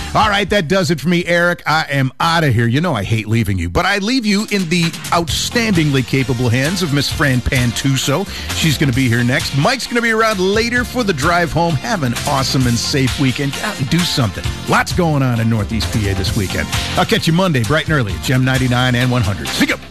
All right, that does it for me, Eric. I am out of here. You know I hate leaving you, but I leave you in the outstandingly capable hands of Miss Fran Pantuso. She's going to be here next. Mike's going to be around later for the drive home. Have an awesome and safe weekend. Get out and do something. Lots going on in Northeast PA this weekend. I'll catch you Monday bright and early at Gem 99 and 100. See you.